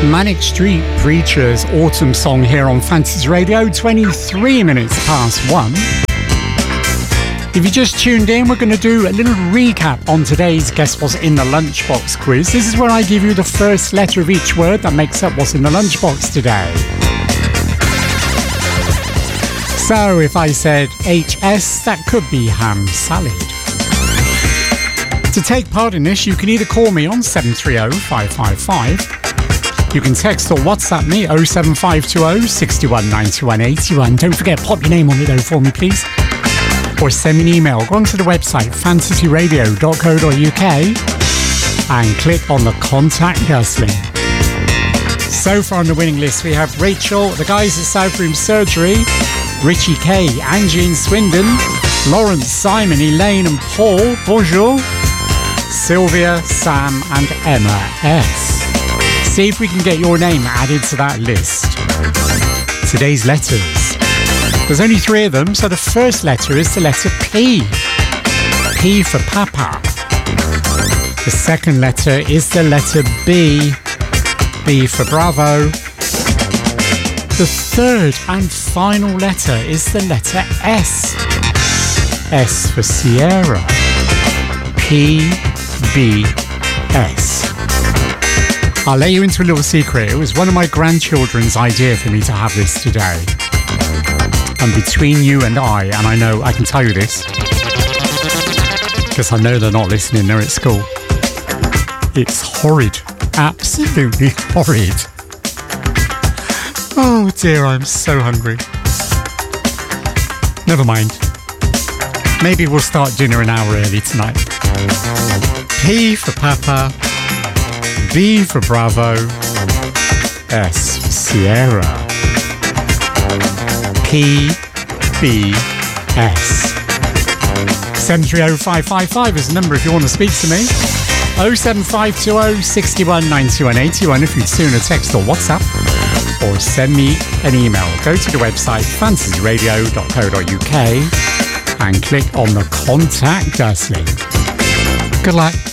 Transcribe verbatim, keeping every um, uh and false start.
Manic Street Preachers Autumn Song here on Fantasy Radio, twenty-three minutes past one. If you just tuned in, we're going to do a little recap on today's Guess What's in the Lunchbox quiz. This is where I give you the first letter of each word that makes up what's in the lunchbox today. So if I said H S, that could be ham salad. To take part in this, you can either call me on seven three zero, five five five. You can text or WhatsApp me oh seven five two oh, six one, nine one eight one. Don't forget, pop your name on it though for me, please. Or send me an email. Go onto the website fantasy radio dot co dot uk and click on the Contact Us link. So far on the winning list, we have Rachel, the guys at South Room Surgery, Richie K, Angie in Swindon, Lawrence, Simon, Elaine and Paul, bonjour, Sylvia, Sam and Emma S. See if we can get your name added to that list. Today's letters. There's only three of them, so the first letter is the letter P. P for Papa. The second letter is the letter B. B for Bravo. The third and final letter is the letter S. S for Sierra. P, B, S. I'll let you into a little secret. It was one of my grandchildren's idea for me to have this today. And between you and I, and I know I can tell you this, because I know they're not listening, they're at school. It's horrid. Absolutely horrid. Oh dear, I'm so hungry. Never mind. Maybe we'll start dinner an hour early tonight. P for Papa. B for Bravo, S for Sierra, P, B, S. seven three zero, five five five is the number if you want to speak to me. oh seven five two oh, six one, nine one eight one if you'd sooner text or WhatsApp. Or send me an email. Go to the website fantasy radio dot co dot uk and click on the Contact Us link. Good luck.